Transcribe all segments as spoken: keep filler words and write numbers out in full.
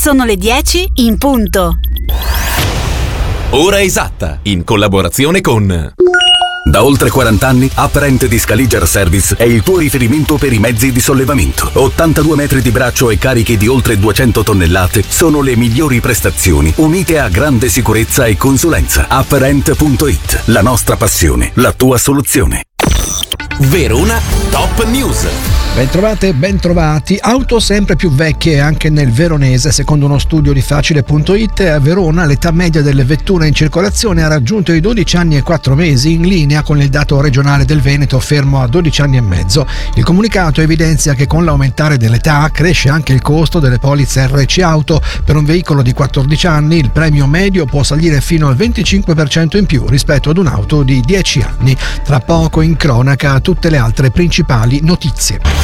Sono le dieci in punto. Ora esatta, in collaborazione con... Da oltre quaranta anni, Apparent di Scaliger Service è il tuo riferimento per i mezzi di sollevamento. ottantadue metri di braccio e carichi di oltre duecento tonnellate sono le migliori prestazioni, unite a grande sicurezza e consulenza. Apparent punto it, la nostra passione, la tua soluzione. Verona Top News. Bentrovate e bentrovati. Auto sempre più vecchie anche nel veronese. Secondo uno studio di Facile punto it, a Verona l'età media delle vetture in circolazione ha raggiunto i dodici anni e quattro mesi, in linea con il dato regionale del Veneto fermo a dodici anni e mezzo. Il comunicato evidenzia che con l'aumentare dell'età cresce anche il costo delle polizze R C Auto. Per un veicolo di quattordici anni il premio medio può salire fino al venticinque per cento in più rispetto ad un'auto di dieci anni. Tra poco in cronaca tutte le altre principali notizie.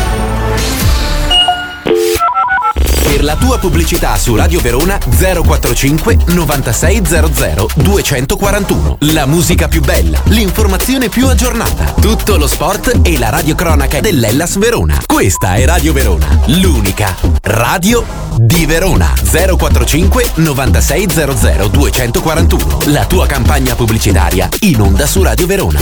Per la tua pubblicità su Radio Verona zero quarantacinque novantasei zero zero duecentoquarantuno. La musica più bella, l'informazione più aggiornata, tutto lo sport e la radiocronaca dell'Hellas Verona. Questa è Radio Verona, l'unica radio di Verona. zero quarantacinque novantasei zero zero duecentoquarantuno. La tua campagna pubblicitaria in onda su Radio Verona.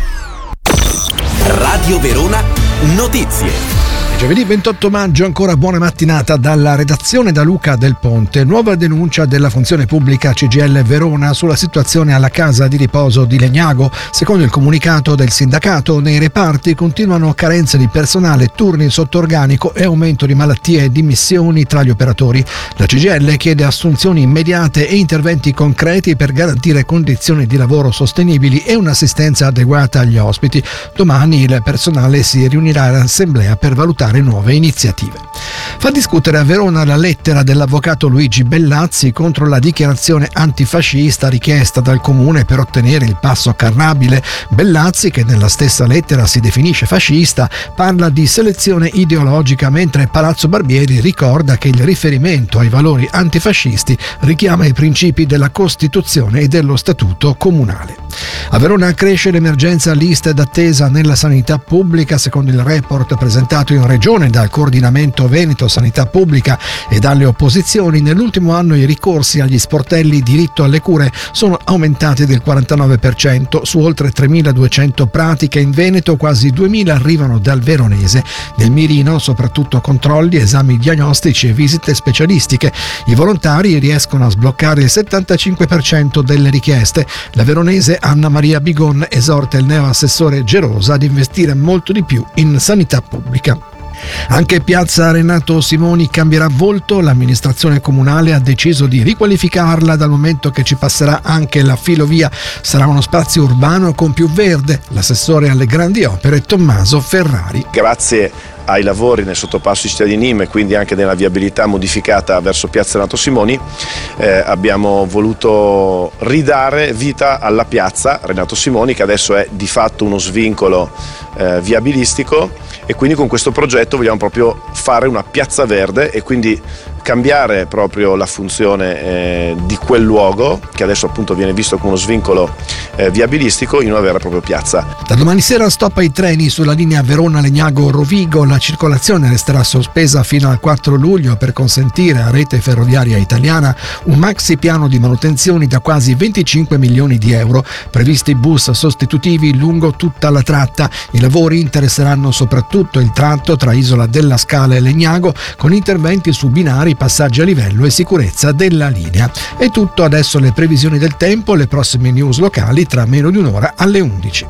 Radio Verona Notizie. Giovedì ventotto maggio, ancora buona mattinata dalla redazione da Luca Del Ponte. Nuova denuncia della funzione pubblica C G I L Verona sulla situazione alla casa di riposo di Legnago. Secondo il comunicato del sindacato, nei reparti continuano carenze di personale, turni sotto organico e aumento di malattie e dimissioni tra gli operatori. La C G I L chiede assunzioni immediate e interventi concreti per garantire condizioni di lavoro sostenibili e un'assistenza adeguata agli ospiti. Domani il personale si riunirà in assemblea per valutare nuove iniziative. Fa discutere a Verona la lettera dell'avvocato Luigi Bellazzi contro la dichiarazione antifascista richiesta dal comune per ottenere il passo carnabile. Bellazzi, che nella stessa lettera si definisce fascista, parla di selezione ideologica, mentre Palazzo Barbieri ricorda che il riferimento ai valori antifascisti richiama i principi della Costituzione e dello Statuto comunale. A Verona cresce l'emergenza liste d'attesa nella sanità pubblica. Secondo il report presentato in regione dal coordinamento Veneto Sanità Pubblica e dalle opposizioni, nell'ultimo anno i ricorsi agli sportelli diritto alle cure sono aumentati del quarantanove per cento. Su oltre tremiladuecento pratiche in Veneto, quasi duemila arrivano dal veronese. Nel mirino soprattutto controlli, esami diagnostici e visite specialistiche. I volontari riescono a sbloccare il settantacinque per cento delle richieste. La veronese Anna Maria Bigon esorta il neoassessore Gerosa ad investire molto di più in sanità pubblica. Anche piazza Renato Simoni cambierà volto. L'amministrazione comunale ha deciso di riqualificarla, dal momento che ci passerà anche la filovia. Sarà uno spazio urbano con più verde. L'assessore alle grandi opere Tommaso Ferrari. Grazie ai lavori nel sottopasso di Cittadini e quindi anche nella viabilità modificata verso piazza Renato Simoni, eh, abbiamo voluto ridare vita alla piazza Renato Simoni, che adesso è di fatto uno svincolo eh, viabilistico, e quindi con questo progetto vogliamo proprio fare una piazza verde e quindi cambiare proprio la funzione eh, di quel luogo, che adesso appunto viene visto come uno svincolo eh, viabilistico, in una vera e propria piazza. Da domani sera stop ai treni sulla linea Verona-Legnago-Rovigo. La circolazione resterà sospesa fino al quattro luglio per consentire a Rete Ferroviaria Italiana un maxi piano di manutenzioni da quasi venticinque milioni di euro. Previsti bus sostitutivi lungo tutta la tratta. I lavori interesseranno soprattutto il tratto tra Isola della Scala e Legnago, con interventi su binari, passaggi a livello e sicurezza della linea. È tutto, adesso le previsioni del tempo, le prossime news locali tra meno di un'ora alle undici.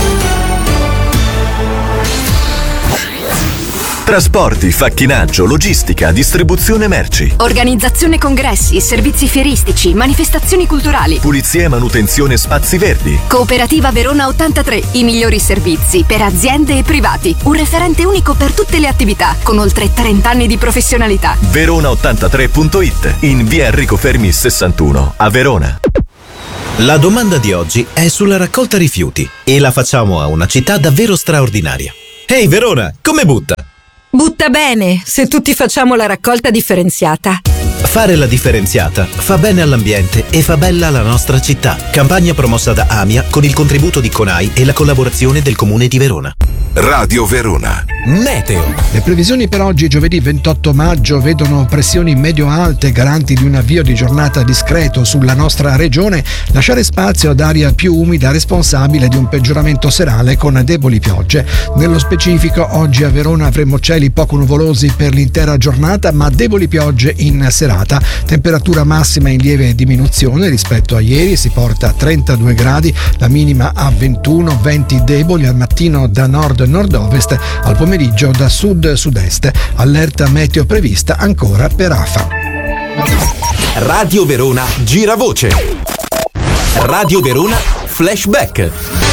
Trasporti, facchinaggio, logistica, distribuzione merci. Organizzazione congressi, servizi fieristici, manifestazioni culturali. Pulizia e manutenzione spazi verdi. Cooperativa Verona ottantatré, i migliori servizi per aziende e privati. Un referente unico per tutte le attività, con oltre trenta anni di professionalità. Verona ottantatré punto it, in via Enrico Fermi sessantuno, a Verona. La domanda di oggi è sulla raccolta rifiuti e la facciamo a una città davvero straordinaria. Ehi Verona, come butta? Butta bene, se tutti facciamo la raccolta differenziata. Fare la differenziata fa bene all'ambiente e fa bella la nostra città. Campagna promossa da AMIA con il contributo di CONAI e la collaborazione del Comune di Verona. Radio Verona. Meteo. Le previsioni per oggi, giovedì ventotto maggio, vedono pressioni medio-alte garanti di un avvio di giornata discreto sulla nostra regione, lasciare spazio ad aria più umida responsabile di un peggioramento serale con deboli piogge. Nello specifico, oggi a Verona avremo cieli poco nuvolosi per l'intera giornata, ma deboli piogge in serata. Temperatura massima in lieve diminuzione rispetto a ieri, si porta a trentadue gradi, la minima a ventuno, venti deboli al mattino da nord-nord-ovest, al pomeriggio da sud-sud-est. Allerta meteo prevista ancora per Afa. Radio Verona Giravoce. Radio Verona Flashback.